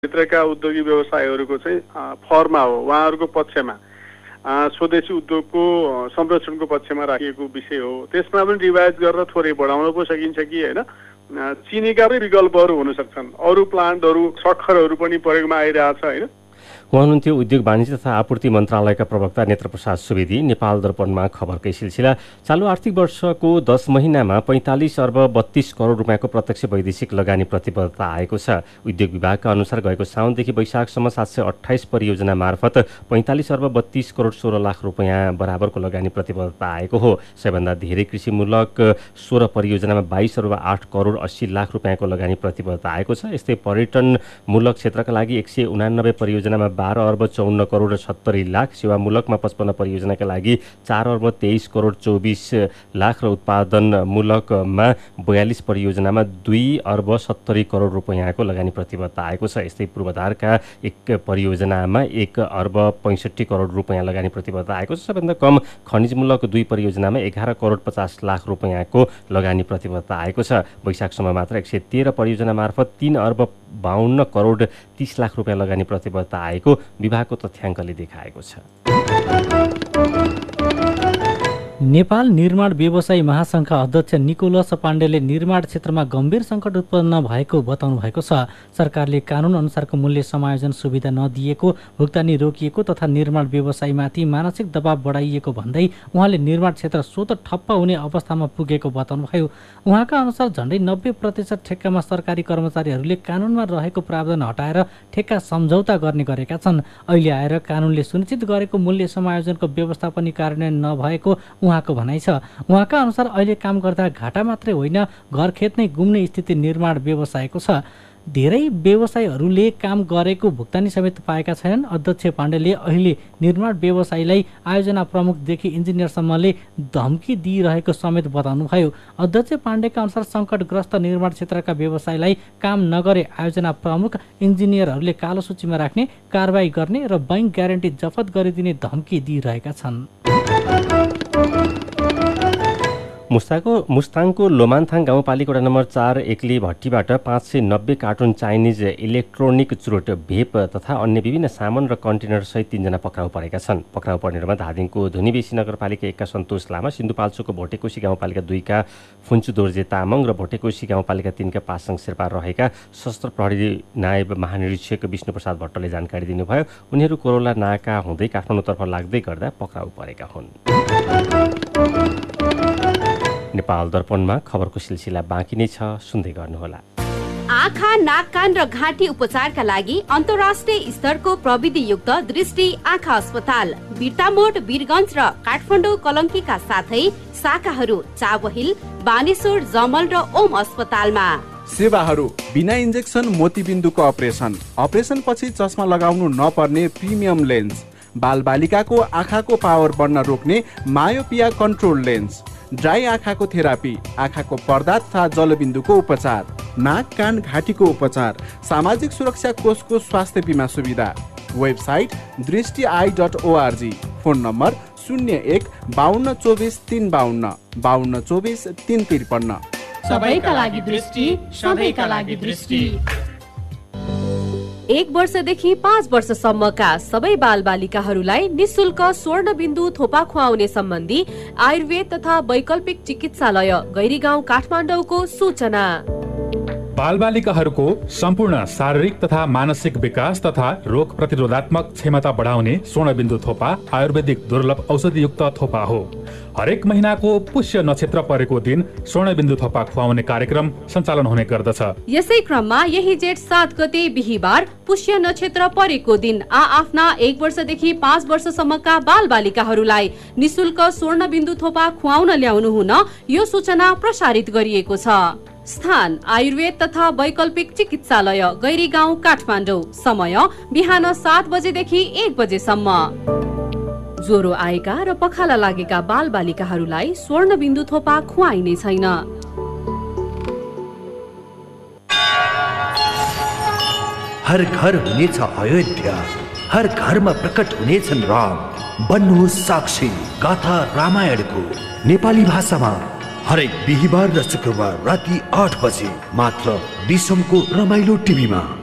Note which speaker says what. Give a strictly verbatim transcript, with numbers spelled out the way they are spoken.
Speaker 1: भित्रका उद्योगी व्यवसायहरूको चाहिँ फर्ममा हो, उहाँहरूको पक्षमा स्वदेशी उद्योगको संरक्षणको पक्षमा राखिएको विषय हो। त्यसमा पनि रिभाइज गरेर थोरै बढाउन पो सकिन्छ कि होइन। चिनीका पनि विकल्पहरू हुन सक्छन्, अरू प्लान्टहरू सक्खरहरू पनि प्रयोगमा आइरहेछ होइन।
Speaker 2: उहाँ हुनुहुन्थ्यो उद्योग वाणिज्य तथा आपूर्ति मन्त्रालयका प्रवक्ता नेत्रप्रसाद सुवेदी। नेपाल दर्पणमा खबरकै सिलसिला। चालु आर्थिक वर्षको दस महिनामा पैँतालिस अर्ब बत्तीस करोड रुपियाँको प्रत्यक्ष वैदेशिक लगानी प्रतिबद्धता आएको छ। उद्योग विभागका अनुसार गएको साउनदेखि वैशाखसम्म सात सय अठाइस परियोजना मार्फत पैँतालिस अर्ब बत्तीस करोड सोह्र लाख रुपियाँ बराबरको लगानी प्रतिबद्धता आएको हो। सबैभन्दा धेरै कृषिमूलक सोह्र परियोजनामा बाइस अर्ब आठ करोड अस्सी लाख रुपियाँको लगानी प्रतिबद्धता आएको छ। यस्तै पर्यटनमूलक क्षेत्रका लागि एक सय उनानब्बे परियोजनामा बाह्र अर्ब चौन्न करोड सत्तरी लाख, सेवामूलकमा पचपन्न परियोजनाका लागि चार अर्ब तेइस करोड चौबिस लाख र उत्पादनमूलकमा बयालिस परियोजनामा दुई अर्ब सत्तरी करोड रुपियाँको लगानी प्रतिबद्धता आएको छ। यस्तै पूर्वाधारका एक परियोजनामा एक अर्ब पैँसठी करोड रुपियाँ लगानी प्रतिबद्धता आएको छ। सबैभन्दा कम खनिजमूलक दुई परियोजनामा एघार करोड पचास लाख रुपियाँको लगानी प्रतिबद्धता आएको छ। वैशाखसम्म मात्र एक सय तेह्र परियोजना मार्फत तीन अर्ब बाहन्न करोड तीस लाख रुपियाँ लगानी प्रतिबद्धता आएको विभागको तथ्याङ्कले देखाएको छ।
Speaker 3: नेपाल निर्माण व्यवसायी महासङ्घका अध्यक्ष निकोलस पाण्डेले निर्माण क्षेत्रमा गम्भीर सङ्कट उत्पन्न भएको बताउनु भएको छ। सरकारले कानुन अनुसारको मूल्य समायोजन सुविधा नदिएको, भुक्तानी रोकिएको तथा निर्माण व्यवसायीमाथि मानसिक दबाव बढाइएको भन्दै उहाँले निर्माण क्षेत्र स्वतः ठप्प हुने अवस्थामा पुगेको बताउनुभयो। उहाँका अनुसार झन्डै नब्बे प्रतिशत ठेक्कामा सरकारी कर्मचारीहरूले कानुनमा रहेको प्रावधान हटाएर ठेक्का सम्झौता गर्ने गरेका छन्। अहिले आएर कानुनले सुनिश्चित गरेको मूल्य समायोजनको व्यवस्था पनि कार्यान्वयन नभएको उहाँको भनाइ छ। उहाँका अनुसार अहिले काम गर्दा घाटा मात्रै होइन, घर खेत नै गुम्ने स्थिति निर्माण व्यवसायको छ। धेरै व्यवसायीहरूले काम गरेको भुक्तानी समेत पाएका छैनन्। अध्यक्ष पाण्डेले अहिले निर्माण व्यवसायीलाई आयोजना प्रमुखदेखि इन्जिनियरसम्मले धम्की दिइरहेको समेत बताउनुभयो। अध्यक्ष पाण्डेका अनुसार सङ्कटग्रस्त निर्माण क्षेत्रका व्यवसायीलाई काम नगरे आयोजना प्रमुख, इन्जिनियरहरूले कालो सूचीमा राख्ने, कारबाही गर्ने र बैंक ग्यारेन्टी जफत गरिदिने धम्की दिइरहेका छन्।
Speaker 2: मुस्ताङको मुस्ताङको लोमान्थाङ गाउँपालिका वडा नम्बर चार एक्ली भट्टीबाट पाँच सय नब्बे कार्टुन चाइनिज इलेक्ट्रोनिक चुरोट, भेप तथा अन्य विभिन्न सामान र कन्टेनर सहित तीनजना पक्राउ परेका छन्। पक्राउ पर्नेहरूमा धादिङको धुनीबेसी नगरपालिका एकका सन्तोष लामा, सिन्धुपाल्चोकको भोटेकोशी गाउँपालिका दुईका फुन्चु दोर्जे तामाङ र भोटेकोशी गाउँपालिका तीनका पासाङ शेर्पा रहेका सशस्त्र प्रहरी नायब महानिरीक्षक विष्णुप्रसाद भट्टले जानकारी दिनुभयो। उनीहरू कोरोला नाका हुँदै काठमाडौँतर्फ लाग्दै गर्दा पक्राउ परेका हुन्। नेपाल दर्पणमा खबरको सिलसिला बाँकी नै छ, सुन्दै गर्नुहोला।
Speaker 4: आँखा, नाक, कान र घाँटी उपचारका लागि अन्तर्राष्ट्रिय स्तरको प्रविधियुक्त दृष्टि आँखा अस्पताल बिर्तामोड, वीरगञ्ज र काठमाडौँ कलङ्कीका साथै शाखाहरू चाबहिल, बानेश्वर, जमल र ओम अस्पतालमा।
Speaker 5: सेवाहरू बिना इन्जेक्सन मोतीबिन्दुको अपरेसन, अपरेसन पछि चस्मा लगाउनु नपर्ने प्रिमियम लेन्स, बालबालिकाको आँखाको पावर बढ्न रोक्ने मायोपिया कन्ट्रोल लेन्स, ड्राई आँखाको थेरापी, आँखाको पर्दा तथा जलबिन्दुको उपचार, नाक, कान, घाँटीको उपचार, सामाजिक सुरक्षा कोषको स्वास्थ्य बिमा सुविधा। वेबसाइट दृष्टि I dot ORG. Phone number शून्य एक बाहन्न चौबिस तीन बाहन्न बाहन्न चौबिस तीन त्रिपन्न।
Speaker 6: सबैका लागि दृष्टि, सबैका लागि दृष्टि।
Speaker 4: एक वर्षदेखि पाँच वर्षसम्मका सबै बालबालिकाहरूलाई निशुल्क स्वर्णबिन्दु थोपा खुवाउने सम्बन्धी आयुर्वेद तथा वैकल्पिक चिकित्सालय गैरीगाउँ काठमाडौँको सूचना।
Speaker 7: बालबालिकाहरूको सम्पूर्ण शारीरिक तथा मानसिक विकास तथा रोग प्रतिरोधात्मक क्षमता बढाउने स्वर्णबिन्दु थोपा आयुर्वेदिक दुर्लभ औषधियुक्त थोपा हो। हरेक महिनाको पुष्य नक्षत्र परेको दिन स्वर्णबिन्दु थोपा खुवाउने कार्यक्रम सञ्चालन हुने गर्दछ।
Speaker 4: यसै क्रममा यही जेठ सात गते बिहीबार पुष्य नक्षत्र परेको दिन आ आफ्ना एक वर्षदेखि पाँच वर्षसम्मका बालबालिकाहरूलाई निशुल्क स्वर्णबिन्दु थोपा खुवाउन ल्याउनु हुन यो सूचना प्रसारित गरिएको छ। स्थान आयुर्वेद तथा वैकल्पिक चिकित्सालय गैरीगाउँ काठमाडौँ। समय बिहान सात बजेदेखि एक बजेसम्म। ज्वरो आएका र पखाला लागेका बालबालिकाहरूलाई स्वर्णबिन्दु थोपा खुवाइने छैन।
Speaker 8: हर घर हुनेछ अयोध्या, हर घरमा प्रकट हुनेछन् राम। बन्नुहोस् साक्षी गाथा रामायणको नेपाली भाषामा हरेक बिहीबार र शुक्रबार राति आठ बजे मात्र डिसमको रमाइलो टिभीमा।